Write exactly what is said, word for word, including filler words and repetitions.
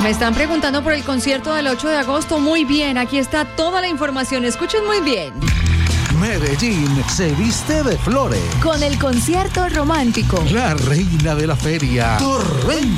Me están preguntando por el concierto del ocho de agosto. Muy bien, aquí está toda la información. Escuchen muy bien. Medellín se viste de flores. Con el concierto romántico. La reina de la feria, Torrente.